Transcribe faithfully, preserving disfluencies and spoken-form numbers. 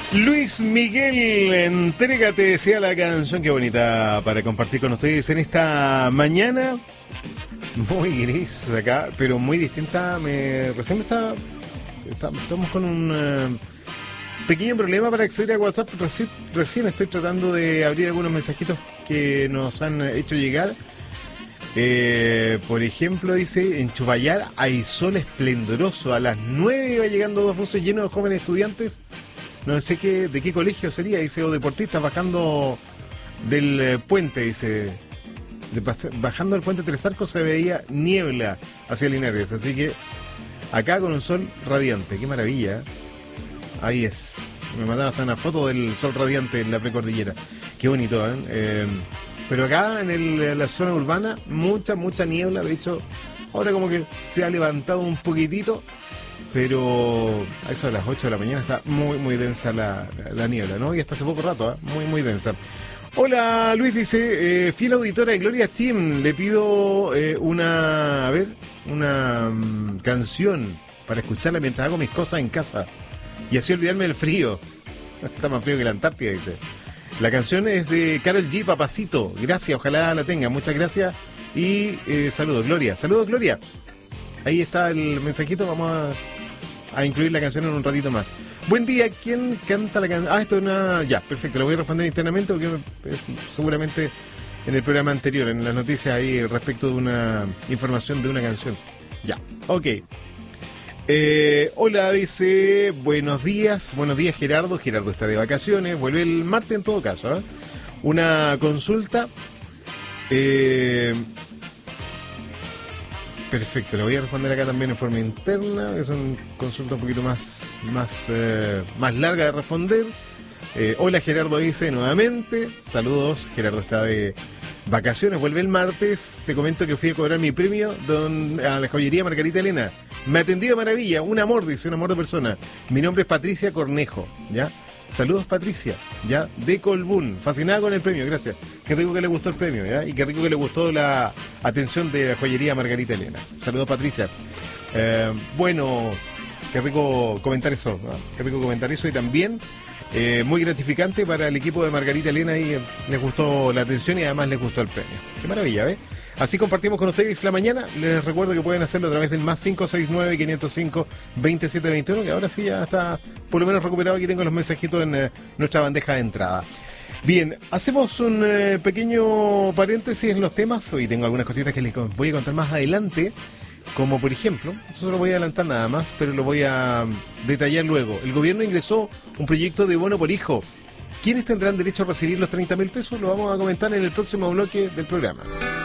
Luis Miguel, entrégate, decía la canción, qué bonita para compartir con ustedes en esta mañana. Muy gris acá, pero muy distinta. Me, recién me está, está, estamos con un uh, pequeño problema para acceder a WhatsApp. Reci, recién estoy tratando de abrir algunos mensajitos que nos han hecho llegar. Eh, por ejemplo, dice, en Chupayar hay sol esplendoroso. A las nueve va llegando dos buses llenos de jóvenes estudiantes. No sé qué, de qué colegio sería, dice, o deportistas bajando del eh, puente, dice. De pase, bajando el puente Tres Arcos se veía niebla hacia Linares. Así que acá con un sol radiante. Qué maravilla. Ahí es. Me mandaron hasta una foto del sol radiante en la precordillera. Qué bonito, ¿eh? eh Pero acá en, el, en la zona urbana, mucha, mucha niebla. De hecho, ahora como que se ha levantado un poquitito, pero a eso de las ocho de la mañana está muy, muy densa la, la, la niebla, ¿no? Y hasta hace poco rato, ¿eh? Muy, muy densa. Hola, Luis dice, eh, fiel auditora de Gloria Steam, le pido eh, una, a ver, una um, canción para escucharla mientras hago mis cosas en casa y así olvidarme del frío. Está más frío que la Antártida, dice. La canción es de Karol G, Papacito. Gracias, ojalá la tenga. Muchas gracias y eh, saludos, Gloria. Saludos, Gloria. Ahí está el mensajito. Vamos a, a incluir la canción en un ratito más. Buen día. ¿Quién canta la canción? Ah, esto es una... Ya, perfecto. Lo voy a responder internamente porque eh, seguramente en el programa anterior, en las noticias ahí respecto de una información de una canción. Ya, ok. Eh, hola, dice, buenos días, buenos días Gerardo, Gerardo está de vacaciones, vuelve el martes en todo caso, ¿eh? Una consulta, eh, perfecto, lo voy a responder acá también en forma interna, es una consulta un poquito más, más, eh, más larga de responder. Eh, hola Gerardo, dice nuevamente, saludos, Gerardo está de vacaciones, vuelve el martes, te comento que fui a cobrar mi premio don, a la joyería Margarita Elena. Me atendió de maravilla, un amor, dice, un amor de persona. Mi nombre es Patricia Cornejo, ¿ya? Saludos, Patricia, ¿ya? De Colbún, fascinada con el premio, gracias. Qué rico que le gustó el premio, ¿ya? Y qué rico que le gustó la atención de la joyería Margarita Elena. Saludos, Patricia. Eh, bueno, qué rico comentar eso, ¿no? Qué rico comentar eso y también eh, muy gratificante para el equipo de Margarita Elena y eh, les gustó la atención y además les gustó el premio. Qué maravilla, ¿ves? Así compartimos con ustedes la mañana. Les recuerdo que pueden hacerlo a través del más cinco seis nueve, quinientos cinco, veintisiete veintiuno, que ahora sí ya está por lo menos recuperado. Aquí tengo los mensajitos en eh, nuestra bandeja de entrada. Bien, hacemos un eh, pequeño paréntesis en los temas. Hoy tengo algunas cositas que les voy a contar más adelante. Como por ejemplo, eso no lo voy a adelantar nada más, pero lo voy a detallar luego. El gobierno ingresó un proyecto de bono por hijo. ¿Quiénes tendrán derecho a recibir los treinta mil pesos? Lo vamos a comentar en el próximo bloque del programa.